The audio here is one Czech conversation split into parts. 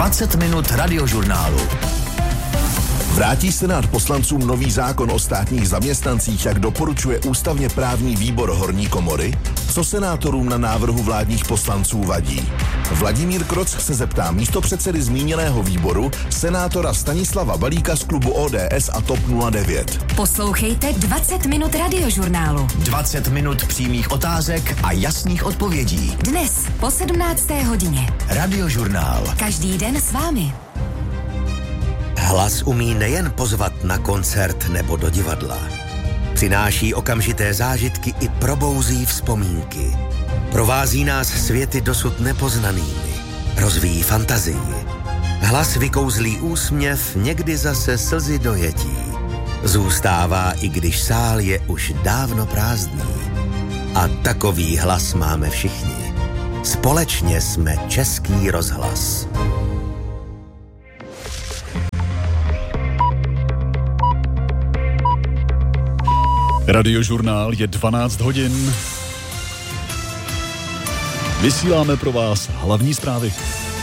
20 minut radiožurnálu. Vrátí Senát poslancům nový zákon o státních zaměstnancích, jak doporučuje ústavně právní výbor horní komory? Co senátorům na návrhu vládních poslanců vadí? Vladimír Kroc se zeptá místopředsedy zmíněného výboru, senátora Stanislava Balíka z klubu ODS a TOP 09. Poslouchejte 20 minut radiožurnálu. 20 minut přímých otázek a jasných odpovědí. Dnes po 17. hodině. Radiožurnál. Každý den s vámi. Hlas umí nejen pozvat na koncert nebo do divadla. Přináší okamžité zážitky i probouzí vzpomínky. Provází nás světy dosud nepoznanými. Rozvíjí fantazii. Hlas vykouzlí úsměv, někdy zase slzy dojetí. Zůstává, i když sál je už dávno prázdný. A takový hlas máme všichni. Společně jsme Český rozhlas. Radiožurnál je 12 hodin. Vysíláme pro vás hlavní zprávy.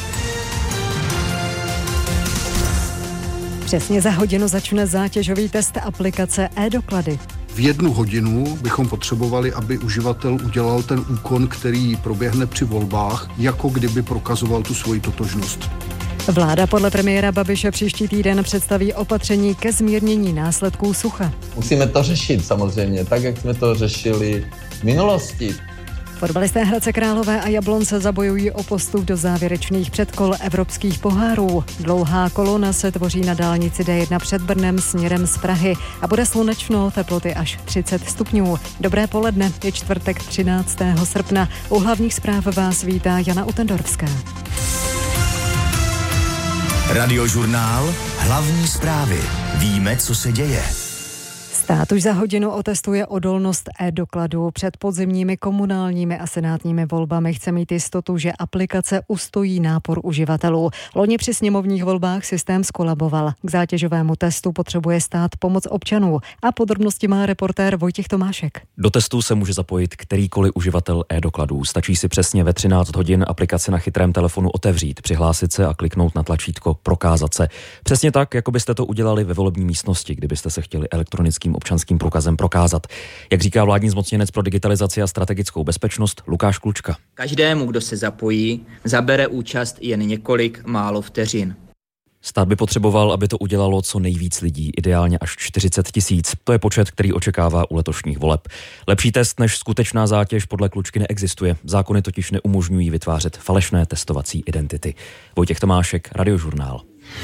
Přesně za hodinu začne zátěžový test aplikace e-doklady. V 1 hodinu bychom potřebovali, aby uživatel udělal ten úkon, který proběhne při volbách, jako kdyby prokazoval tu svoji totožnost. Vláda podle premiéra Babiše příští týden představí opatření ke zmírnění následků sucha. Musíme to řešit samozřejmě, tak jak jsme to řešili v minulosti. Fotbalisté Hradce Králové a Jablonce zabojují o postup do závěrečných předkol evropských pohárů. Dlouhá kolona se tvoří na dálnici D1 před Brnem směrem z Prahy a bude slunečno, teploty až 30 stupňů. Dobré poledne, je čtvrtek 13. srpna. U hlavních zpráv vás vítá Jana Utendorská. Radiožurnál. Hlavní zprávy. Víme, co se děje. Stát už za hodinu otestuje odolnost e-dokladů. Před podzimními komunálními a senátními volbami chce mít jistotu, že aplikace ustojí nápor uživatelů. Loni při sněmovních volbách systém skolaboval. K zátěžovému testu potřebuje stát pomoc občanů. A podrobnosti má reportér Vojtěch Tomášek. Do testu se může zapojit kterýkoliv uživatel e-dokladů. Stačí si přesně ve 13 hodin aplikaci na chytrém telefonu otevřít, přihlásit se a kliknout na tlačítko Prokázat se. Přesně tak, jako byste to udělali ve volební místnosti, kdybyste se chtěli elektronickým občanským průkazem prokázat. Jak říká vládní zmocněnec pro digitalizaci a strategickou bezpečnost Lukáš Klučka. Každému, kdo se zapojí, zabere účast jen několik málo vteřin. Stát by potřeboval, aby to udělalo co nejvíc lidí, ideálně až 40 000. To je počet, který očekává u letošních voleb. Lepší test než skutečná zátěž podle Klučky neexistuje. Zákony totiž neumožňují vytvářet falešné testovací identity. Vojtěch Tomášek, Radiožurnál.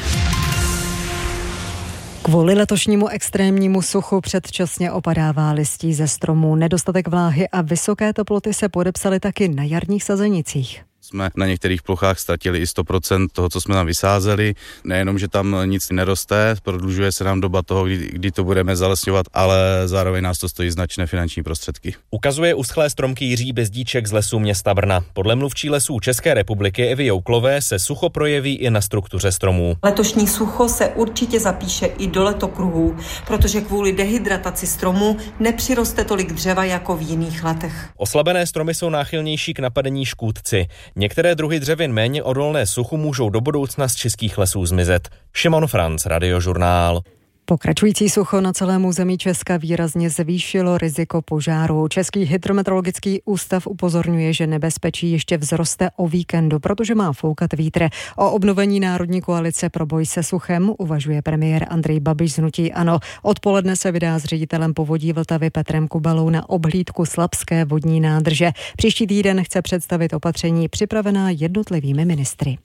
Kvůli letošnímu extrémnímu suchu předčasně opadává listí ze stromů. Nedostatek vláhy a vysoké teploty se podepsaly taky na jarních sazenicích. Jsme na některých plochách ztratili i 100% toho, co jsme tam vysázeli. Nejenom, že tam nic neroste, prodlužuje se nám doba toho, kdy to budeme zalesňovat, ale zároveň nás to stojí značné finanční prostředky. Ukazuje uschlé stromky Jiří Bezdíček z Lesů města Brna. Podle mluvčí Lesů České republiky Evy Jouklové se sucho projeví i na struktuře stromů. Letošní sucho se určitě zapíše i do letokruhů, protože kvůli dehydrataci stromů nepřiroste tolik dřeva jako v jiných letech. Oslabené stromy jsou náchylnější k napadení škůdci. Některé druhy dřevin méně odolné suchu můžou do budoucna z českých lesů zmizet. Šimon Franc, Radiožurnál. Pokračující sucho na celém území Česka výrazně zvýšilo riziko požáru. Český hydrometeorologický ústav upozorňuje, že nebezpečí ještě vzroste o víkendu, protože má foukat vítr. O obnovení Národní koalice pro boj se suchem uvažuje premiér Andrej Babiš z hnutí ANO. Odpoledne se vydá s ředitelem Povodí Vltavy Petrem Kubalou na obhlídku Slapské vodní nádrže. Příští týden chce představit opatření připravená jednotlivými ministry.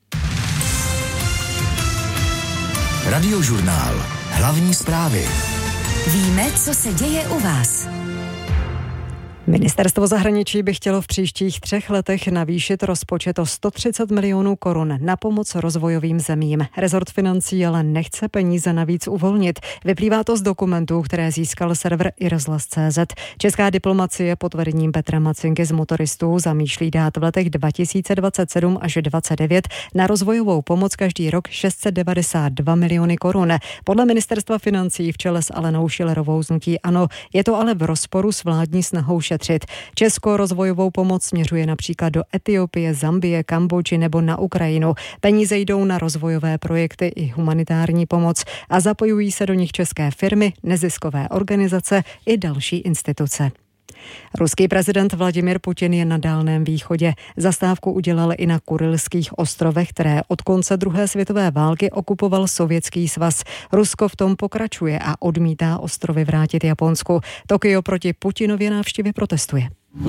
Radiožurnál. Hlavní zprávy. Víme, co se děje u vás. Ministerstvo zahraničí by chtělo v příštích 3 letech navýšit rozpočet o 130 milionů korun na pomoc rozvojovým zemím. Rezort financí ale nechce peníze navíc uvolnit. Vyplývá to z dokumentů, které získal server iRozhlas.cz. Česká diplomacie pod vedením Petra Macinky z Motoristů zamýšlí dát v letech 2027 až 2029 na rozvojovou pomoc každý rok 692 miliony korun. Podle ministerstva financí v čele s Alenou Schillerovou z hnutí ANO je to ale v rozporu s vládní snahou ušetřit. Česko rozvojovou pomoc směřuje například do Etiopie, Zambie, Kambodži nebo na Ukrajinu. Peníze jdou na rozvojové projekty i humanitární pomoc a zapojují se do nich české firmy, neziskové organizace i další instituce. Ruský prezident Vladimir Putin je na Dálném východě. Zastávku udělal i na Kurylských ostrovech, které od konce druhé světové války okupoval Sovětský svaz. Rusko v tom pokračuje a odmítá ostrovy vrátit Japonsku. Tokio proti Putinově návštěvě protestuje.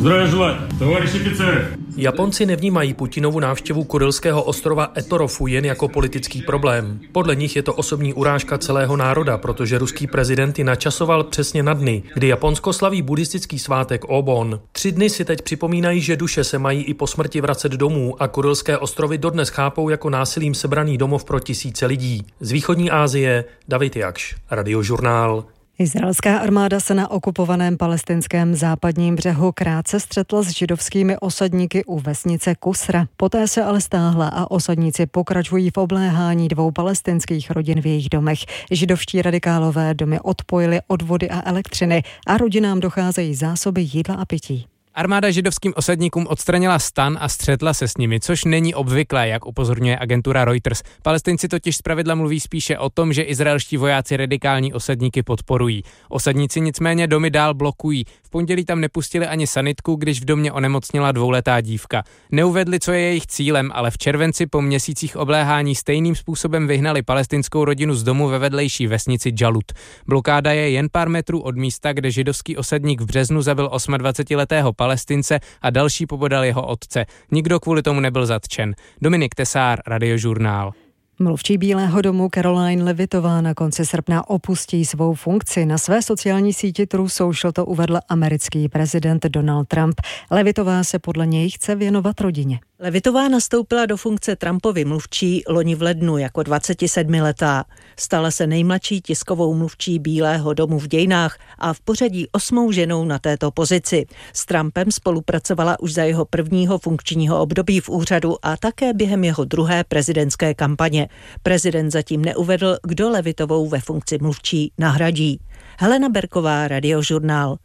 Japonci nevnímají Putinovu návštěvu kurylského ostrova Etorofu jen jako politický problém. Podle nich je to osobní urážka celého národa, protože ruský prezident ji načasoval přesně na dny, kdy Japonsko slaví buddhistický svátek Obon. 3 dny si teď připomínají, že duše se mají i po smrti vracet domů a kurylské ostrovy dodnes chápou jako násilím sebraný domov pro tisíce lidí. Z východní Asie David Jakš, Radiožurnál. Izraelská armáda se na okupovaném palestinském západním břehu krátce střetla s židovskými osadníky u vesnice Kusra. Poté se ale stáhla a osadníci pokračují v obléhání 2 palestinských rodin v jejich domech. Židovští radikálové domy odpojili od vody a elektřiny a rodinám docházejí zásoby jídla a pití. Armáda židovským osadníkům odstranila stan a střetla se s nimi, což není obvyklé, jak upozorňuje agentura Reuters. Palestinci totiž zpravidla mluví spíše o tom, že izraelští vojáci radikální osadníky podporují. Osadníci nicméně domy dál blokují. V pondělí tam nepustili ani sanitku, když v domě onemocněla 2letá dívka. Neuvedli, co je jejich cílem, ale v červenci po měsících obléhání stejným způsobem vyhnali palestinskou rodinu z domu ve vedlejší vesnici Džalut. Blokáda je jen pár metrů od místa, kde židovský osadník v březnu zabil 28letého Palestince a další pobodal jeho otce. Nikdo kvůli tomu nebyl zatčen. Dominik Tesár, Radiožurnál. Mluvčí Bílého domu Caroline Levitová na konci srpna opustí svou funkci. Na své sociální síti Truth Social to uvedl americký prezident Donald Trump. Levitová se podle něj chce věnovat rodině. Levitová nastoupila do funkce Trumpovy mluvčí loni v lednu jako 27letá. Stala se nejmladší tiskovou mluvčí Bílého domu v dějinách a v pořadí 8. ženou na této pozici. S Trumpem spolupracovala už za jeho prvního funkčního období v úřadu a také během jeho druhé prezidentské kampaně. Prezident zatím neuvedl, kdo Levitovou ve funkci mluvčí nahradí. Helena Berková, Radiožurnál.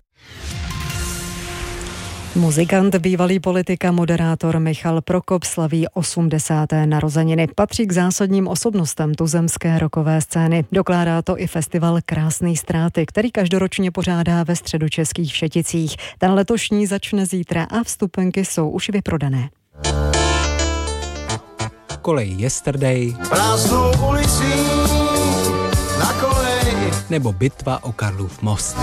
Muzikant, bývalý politik a moderátor Michal Prokop slaví 80. narozeniny. Patří k zásadním osobnostem tuzemské rockové scény. Dokládá to i festival Krásný ztráty, který každoročně pořádá ve středočeských Všeticích. Ten letošní začne zítra a vstupenky jsou už vyprodané. Kolej Yesterday, Prázdnou ulicí na koleji, nebo Bitva o Karlův most.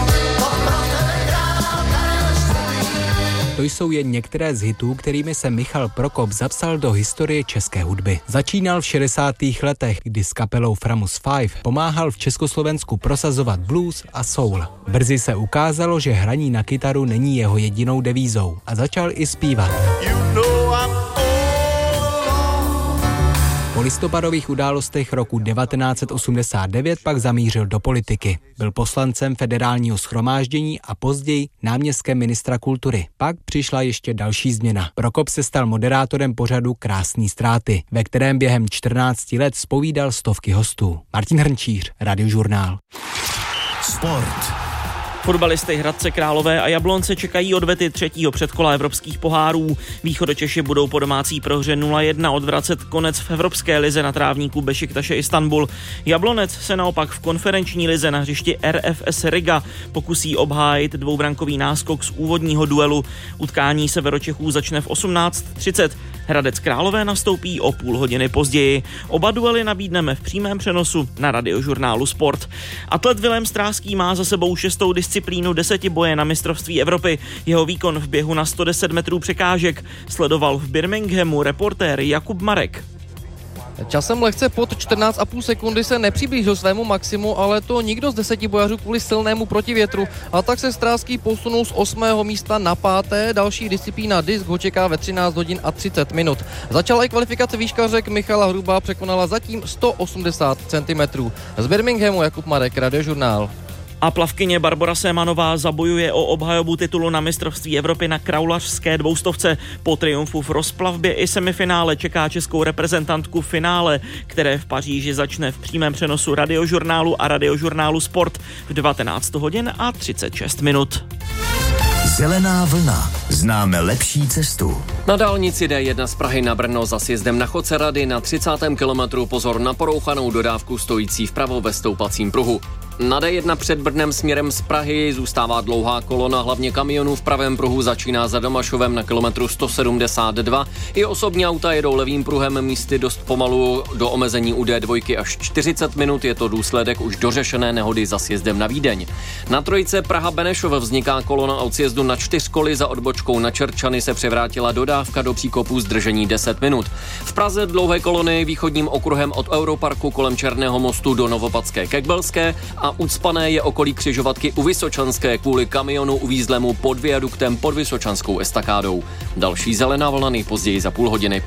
To jsou jen některé z hitů, kterými se Michal Prokop zapsal do historie české hudby. Začínal v 60. letech, kdy s kapelou Framus 5 pomáhal v Československu prosazovat blues a soul. Brzy se ukázalo, že hraní na kytaru není jeho jedinou devízou a začal i zpívat. Po listopadových událostech roku 1989 pak zamířil do politiky. Byl poslancem federálního shromáždění a později náměstkem ministra kultury. Pak přišla ještě další změna. Prokop se stal moderátorem pořadu Krásný ztráty, ve kterém během 14 let zpovídal stovky hostů. Martin Hrnčíř, Radiožurnál. Sport. Fotbalisty Hradce Králové a Jablonce čekají odvety 3. předkola evropských pohárů. Východočeši budou po domácí prohře 0-1 odvracet konec v evropské lize na trávníku Bešiktaše Istanbul. Jablonec se naopak v konferenční lize na hřišti RFS Riga pokusí obhájit dvoubrankový náskok z úvodního duelu. Utkání Severočechů začne v 18:30. Hradec Králové nastoupí o půl hodiny později. Oba duely nabídneme v přímém přenosu na Radiožurnálu Sport. Atlet Vilém Stráský má za sebou 6. disciplínu 10 boje na mistrovství Evropy. Jeho výkon v běhu na 110 metrů překážek sledoval v Birminghamu reportér Jakub Marek. Časem lehce pod 14,5 sekundy se nepřiblížil svému maximu, ale to nikdo z 10 bojařů kvůli silnému protivětru. A tak se Stráský posunul z 8. místa na 5. Další disciplína disk ho čeká ve 13 hodin a 30 minut. Začala i kvalifikace výškařek, Michala Hrubá překonala zatím 180 cm. Z Birminghamu Jakub Marek, Radiožurnál. A plavkyně Barbora Sémanová zabojuje o obhajobu titulu na mistrovství Evropy na kraulařské 200. Po triumfu v rozplavbě i semifinále čeká českou reprezentantku finále, které v Paříži začne v přímém přenosu Radiožurnálu a Radiožurnálu Sport v 19 hodin a 36 minut. Zelená vlna. Známe lepší cestu. Na dálnici D1 z Prahy na Brno za sjezdem na Chodce Rady na 30. kilometru pozor na porouchanou dodávku stojící vpravo ve stoupacím pruhu. Na D1 před Brnem směrem z Prahy zůstává dlouhá kolona, hlavně kamionů v pravém pruhu začíná za Domašovem na kilometru 172. I osobní auta jedou levým pruhem, místy dost pomalu, do omezení u D2 až 40 minut, je to důsledek už dořešené nehody za sjezdem na Vídeň. Na trojce Praha-Benešov vzniká kolona od sjezdu na 4 koly, za odbočkou na Čerčany se převrátila dodávka do příkopu zdržení 10 minut. V Praze dlouhé kolony východním okruhem od Europarku kolem Černého mostu do Novopadské Kekbelské a ucpané je okolí křižovatky u Vysočanské kvůli kamionu uvízlému pod viaduktem pod Vysočanskou estakádou. Další zelená vlna nejpozději za půl hodiny.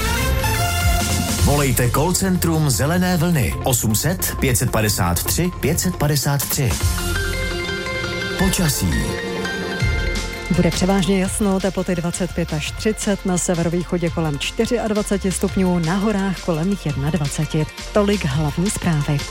Volejte call centrum Zelené vlny 800 553 553. Počasí. Bude převážně jasno, teploty 25 až 30, na severovýchodě kolem 24 stupňů, na horách kolem 21. Tolik hlavní zprávy.